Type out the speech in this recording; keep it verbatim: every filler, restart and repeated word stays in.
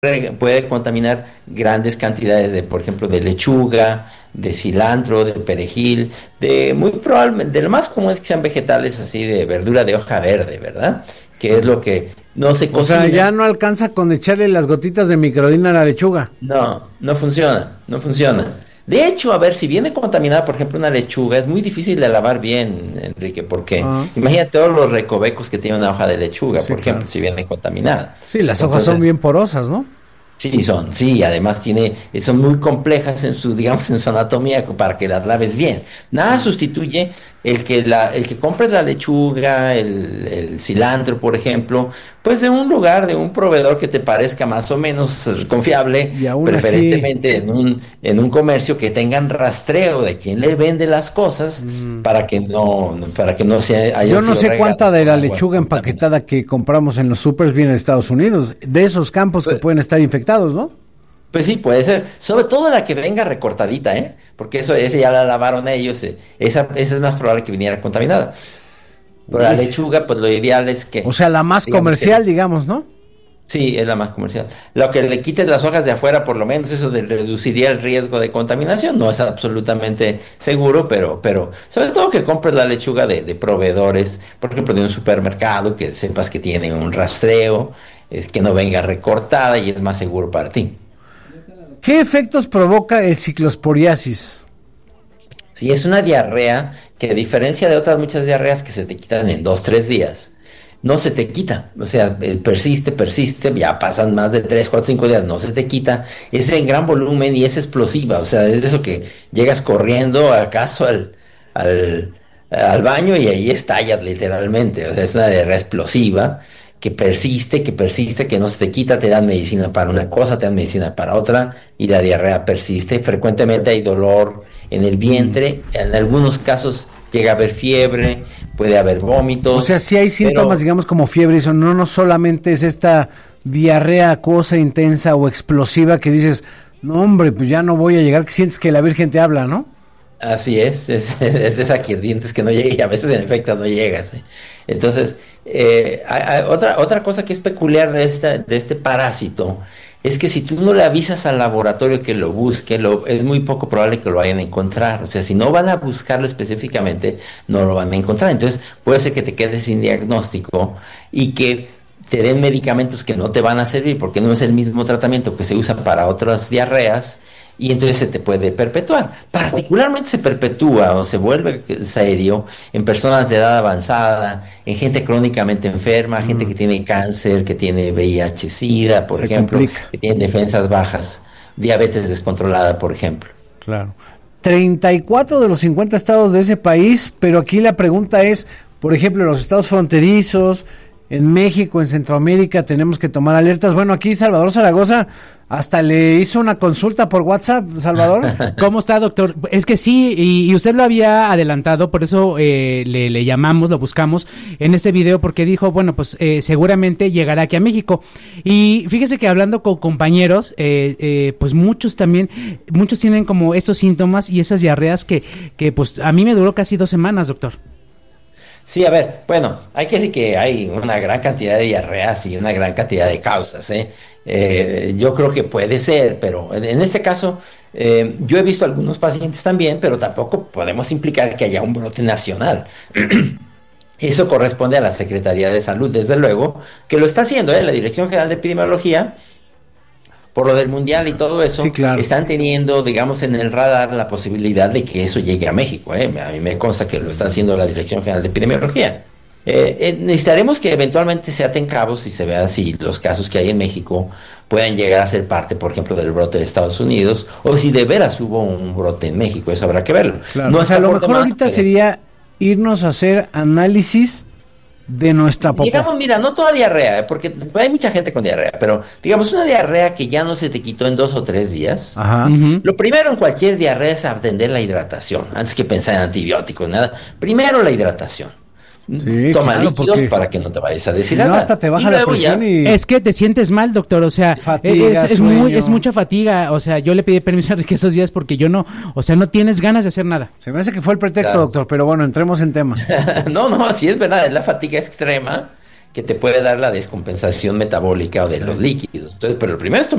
puede, puede contaminar grandes cantidades de, por ejemplo, de lechuga, de cilantro, de perejil, de muy probablemente, de lo más común es que sean vegetales así de verdura de hoja verde, ¿verdad? Que es lo que no se cocina. O sea, ya no alcanza con echarle las gotitas de microdina a la lechuga. No, no funciona, no funciona. De hecho, a ver, si viene contaminada, por ejemplo, una lechuga, es muy difícil de lavar bien, Enrique, porque Ah. imagínate todos los recovecos que tiene una hoja de lechuga, Sí, por ejemplo, claro. si viene contaminada. Sí, las hojas son Entonces, bien porosas, ¿no? sí, son, sí, además tiene, son muy complejas en su, digamos, en su anatomía para que las laves bien. Nada sustituye el que la, el que compres la lechuga, el, el cilantro, por ejemplo, pues de un lugar, de un proveedor que te parezca más o menos eh, confiable, Y aún preferentemente en un, en un comercio que tengan rastreo de quién le vende las cosas, Mm. para que no, para que no se haya Yo no sé cuánta de la lechuga empaquetada empaquetada que compramos en los supers viene de Estados Unidos, de esos campos que Pues- pueden estar infectados, ¿no? Pues sí, puede ser. Sobre todo la que venga recortadita, ¿eh? Porque eso, ese ya la lavaron ellos. eh, Esa, esa es más probable que viniera contaminada. Pero la Uy. lechuga, pues lo ideal es que... O sea, la más digamos comercial, que- digamos, ¿no? sí, es la más comercial. Lo que le quites las hojas de afuera, por lo menos, eso de- reduciría el riesgo de contaminación. No es absolutamente seguro, pero, pero sobre todo que compres la lechuga de, de proveedores, por ejemplo, de un supermercado, que sepas que tiene un rastreo, es que no venga recortada y es más seguro para ti. ¿Qué efectos provoca el ciclosporiasis? Si es una diarrea que, a diferencia de otras muchas diarreas que se te quitan en dos, tres días, no se te quita. O sea, eh, persiste, persiste, ya pasan más de tres, cuatro, cinco días, no se te quita. Es en gran volumen y es explosiva. O sea, es de eso que llegas corriendo acaso al, al, al baño y ahí estallas literalmente. O sea, es una diarrea explosiva que persiste, que persiste, que no se te quita, te dan medicina para una cosa, te dan medicina para otra, y la diarrea persiste. Frecuentemente hay dolor en el vientre, en algunos casos llega a haber fiebre, puede haber vómitos. O sea, si hay síntomas, pero- digamos, como fiebre, eso no, no solamente es esta diarrea acuosa, intensa o explosiva que dices, no hombre, pues ya no voy a llegar, que sientes que la Virgen te habla, ¿no? Así es, es, es de esa que dientes que no llega y a veces en efecto no llegas. ¿eh? Entonces, eh, hay- hay otra, otra cosa que es peculiar de, esta, de este parásito es que si tú no le avisas al laboratorio que lo busque, lo, es muy poco probable que lo vayan a encontrar. O sea, si no van a buscarlo específicamente, no lo van a encontrar. Entonces, puede ser que te quedes sin diagnóstico y que te den medicamentos que no te van a servir porque no es el mismo tratamiento que se usa para otras diarreas. Y entonces se te puede perpetuar. Particularmente se perpetúa o se vuelve serio en personas de edad avanzada, en gente crónicamente enferma, gente que tiene cáncer, que tiene V I H, SIDA, por Se ejemplo, complica. que tiene defensas bajas, diabetes descontrolada, por ejemplo. Claro. treinta y cuatro de los cincuenta estados de ese país, pero aquí la pregunta es, por ejemplo, los estados fronterizos, en México, en Centroamérica, tenemos que tomar alertas. Bueno, aquí Salvador Zaragoza hasta le hizo una consulta por WhatsApp, Salvador. ¿Cómo está, doctor? Es que sí, y, y usted lo había adelantado, por eso eh, le, le llamamos, lo buscamos en este video, porque dijo, bueno, pues eh, seguramente llegará aquí a México. Y fíjese que hablando con compañeros, eh, eh, pues muchos también, muchos tienen como esos síntomas y esas diarreas que, que pues a mí me duró casi dos semanas, doctor. Sí, a ver, bueno, hay que decir que hay una gran cantidad de diarreas y una gran cantidad de causas, ¿eh? Eh, yo creo que puede ser, pero en, en este caso, eh, yo he visto algunos pacientes también, pero tampoco podemos implicar que haya un brote nacional. Eso corresponde a la Secretaría de Salud, desde luego, que lo está haciendo, ¿eh? La Dirección General de Epidemiología, por lo del mundial y todo eso, Sí, claro. están teniendo, digamos, en el radar la posibilidad de que eso llegue a México. ¿eh? A mí me consta que lo está haciendo la Dirección General de Epidemiología. Eh, eh, necesitaremos que eventualmente se aten cabos y se vea si los casos que hay en México pueden llegar a ser parte, por ejemplo, del brote de Estados Unidos, o si de veras hubo un brote en México. Eso habrá que verlo. Claro. No O sea, está lo por mejor demás, ahorita pero- sería irnos a hacer análisis de nuestra popó. Digamos, mira, no toda diarrea, ¿eh? Porque hay mucha gente con diarrea, pero digamos una diarrea que ya no se te quitó en dos o tres días. Ajá. Ujú. Lo primero en cualquier diarrea es atender la hidratación, antes que pensar en antibióticos, nada. Primero la hidratación. Sí, Toma claro, líquidos porque para que no te vayas a Si deshidratar. no, hasta te baja Y la luego presión ya- y... Es que te sientes mal, doctor, o sea, Fatiga, es, es, muy, sueño. es mucha fatiga, o sea, yo le pedí permiso a Enrique esos días porque yo no, o sea, no tienes ganas de hacer nada. Se me hace que fue el pretexto, Claro. doctor, pero bueno, entremos en tema. no, no, así es verdad, es la fatiga extrema que te puede dar la descompensación metabólica o de los líquidos. Entonces, pero lo primero es tomar